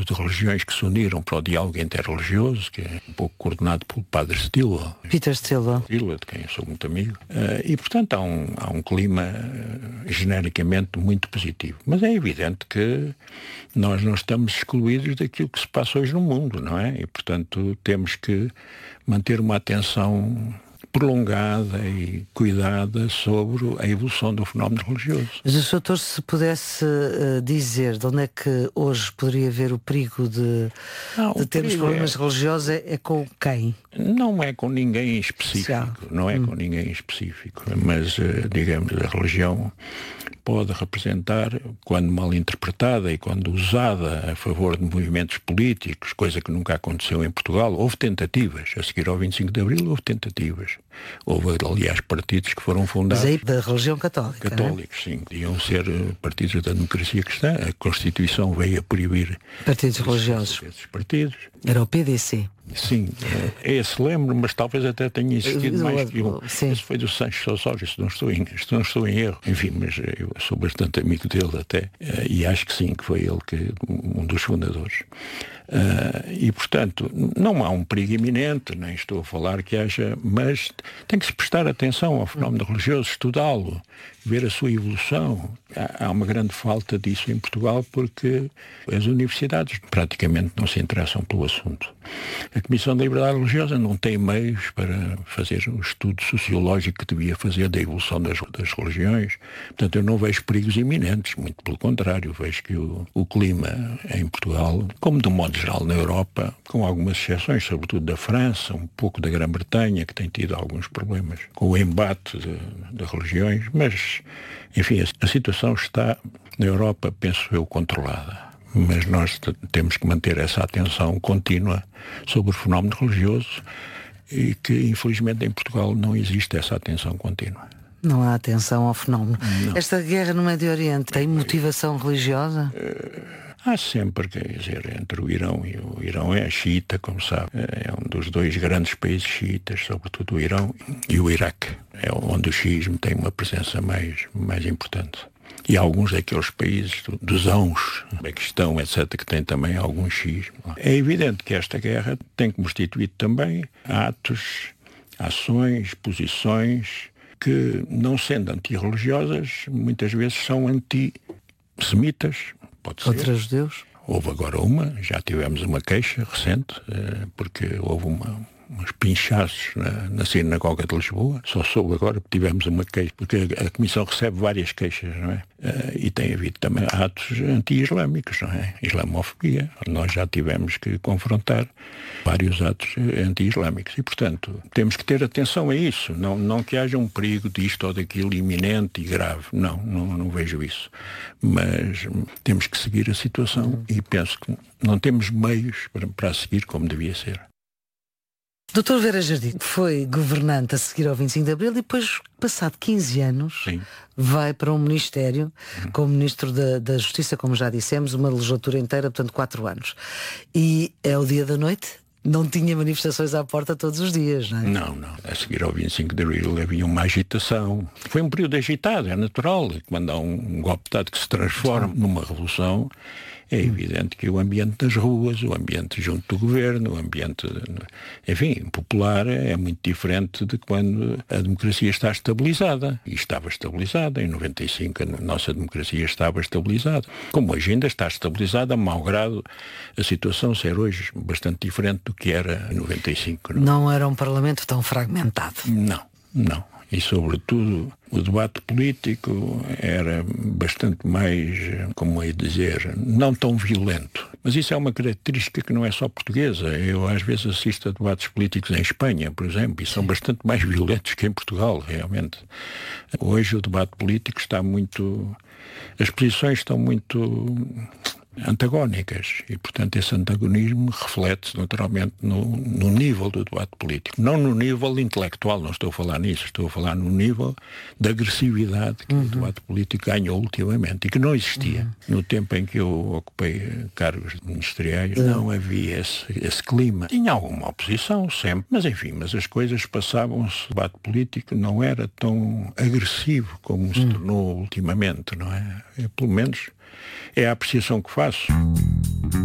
de religiões que se uniram para o diálogo interreligioso, que é um pouco coordenado pelo Padre Stilwell. Peter Stilwell. De quem eu sou muito amigo. E, portanto, há um clima genericamente muito positivo. Mas é evidente que nós não estamos excluídos daquilo que se passa hoje no mundo, não é? E, portanto, temos que manter uma atenção prolongada e cuidada sobre a evolução do fenómeno religioso. Mas o doutor, se pudesse dizer de onde é que hoje poderia haver o perigo de termos problemas religiosos, é com quem? Não é com ninguém específico, não é com ninguém específico, mas, digamos, a religião pode representar, quando mal interpretada e quando usada a favor de movimentos políticos, coisa que nunca aconteceu em Portugal. Houve tentativas, a seguir ao 25 de Abril houve tentativas. Houve, aliás, partidos que foram fundados... Mas aí da religião católica, católicos, sim. Iam ser partidos da democracia cristã. A Constituição veio a proibir... partidos religiosos. Esses partidos. Era o PDC. Sim, esse lembro, mas talvez até tenha existido mais que um. Sim. Esse foi do Sancho Osório, se não estou em erro. Enfim, mas eu sou bastante amigo dele até, e acho que sim, que foi ele um dos fundadores. E, portanto, não há um perigo iminente, nem estou a falar que haja, mas tem que se prestar atenção ao fenómeno religioso, estudá-lo, ver a sua evolução. Há uma grande falta disso em Portugal porque as universidades praticamente não se interessam pelo assunto. A Comissão da Liberdade Religiosa não tem meios para fazer o estudo sociológico que devia fazer da evolução das religiões. Portanto, eu não vejo perigos iminentes, muito pelo contrário. Vejo que o clima em Portugal, como de um modo geral na Europa, com algumas exceções, sobretudo da França, um pouco da Grã-Bretanha, que tem tido alguns problemas com o embate de religiões, mas, enfim, a situação está na Europa, penso eu, controlada. Mas nós temos que manter essa atenção contínua sobre o fenómeno religioso e que, infelizmente, em Portugal não existe essa atenção contínua. Não há atenção ao fenómeno. Não. Esta guerra no Médio Oriente tem motivação religiosa? Há sempre, quer dizer, entre o Irão e o Irão é xiita, como sabe, é um dos dois grandes países xiitas, sobretudo o Irão e o Iraque, é onde o xiismo tem uma presença mais importante. E alguns daqueles países dos ãos, Paquistão, etc., que têm também algum xismo. É evidente que esta guerra tem constituído também atos, ações, posições que, não sendo antirreligiosas, muitas vezes são antissemitas. Pode ser. Contra judeus? Houve agora já tivemos uma queixa recente, porque houve uns pinchaços na sinagoga de Lisboa. Só soube agora que tivemos uma queixa, porque a Comissão recebe várias queixas, não é? E tem havido também atos anti-islâmicos, não é? Islamofobia. Nós já tivemos que confrontar vários atos anti-islâmicos. E, portanto, temos que ter atenção a isso. Não que haja um perigo disto ou daquilo iminente e grave. Não vejo isso. Mas temos que seguir a situação e penso que não temos meios para seguir como devia ser. Dr. Vera Jardim foi governante a seguir ao 25 de Abril e depois, passado 15 anos, Sim. vai para um ministério como Ministro da Justiça, como já dissemos, uma legislatura inteira, portanto 4 anos. E é o dia da noite? Não tinha manifestações à porta todos os dias, não é? Não. A seguir ao 25 de Abril havia uma agitação. Foi um período agitado, é natural. Quando há um golpe de Estado que se transforma numa revolução, é evidente que o ambiente das ruas, o ambiente junto do governo, o ambiente, enfim, popular é muito diferente de quando a democracia está estabilizada. E estava estabilizada. Em 95 a nossa democracia estava estabilizada. Como hoje ainda está estabilizada, malgrado a situação ser hoje bastante diferente do que era em 95. Não era um Parlamento tão fragmentado. Não. E, sobretudo, o debate político era bastante mais, como é dizer, não tão violento. Mas isso é uma característica que não é só portuguesa. Eu, às vezes, assisto a debates políticos em Espanha, por exemplo, e são bastante mais violentos que em Portugal, realmente. Hoje o debate político está muito... As posições estão muito antagónicas e, portanto, esse antagonismo reflete-se naturalmente no nível do debate político. Não no nível intelectual, não estou a falar nisso, estou a falar no nível da agressividade que o debate político ganhou ultimamente e que não existia. No tempo em que eu ocupei cargos ministeriais, não havia esse clima. Tinha alguma oposição, sempre, mas enfim, as coisas passavam-se, o debate político não era tão agressivo como se tornou ultimamente, não é? Pelo menos é a apreciação que faço.